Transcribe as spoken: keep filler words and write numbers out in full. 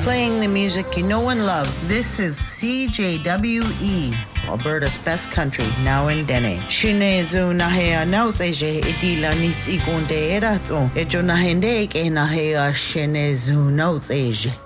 Playing the music you know and love. This is C J W E, Alberta's best country, now in Dene. Shinezu nahea nautseje edila nits igonde erato. Ejo nahende ke nahea shinezu nautseje.